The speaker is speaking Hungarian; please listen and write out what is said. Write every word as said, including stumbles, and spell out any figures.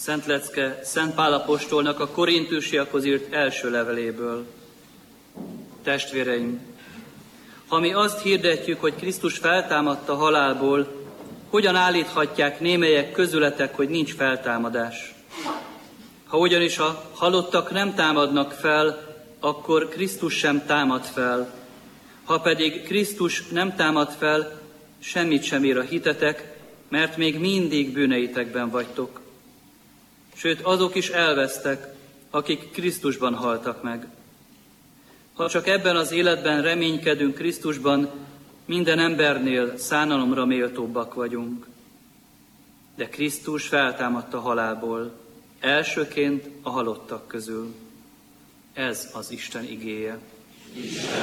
Szent lecke Szent Pál apostolnak a korintusiakhoz írt első leveléből. Testvéreim, ha mi azt hirdetjük, hogy Krisztus feltámadt a halálból, hogyan állíthatják némelyek közületek, hogy nincs feltámadás? Ha ugyanis a halottak nem támadnak fel, akkor Krisztus sem támad fel. Ha pedig Krisztus nem támad fel, semmit sem ér a hitetek, mert még mindig bűneitekben vagytok. Sőt, azok is elvesztek, akik Krisztusban haltak meg. Ha csak ebben az életben reménykedünk Krisztusban, minden embernél szánalomra méltóbbak vagyunk. De Krisztus feltámadt a halálból, elsőként a halottak közül. Ez az Isten igéje. Isten.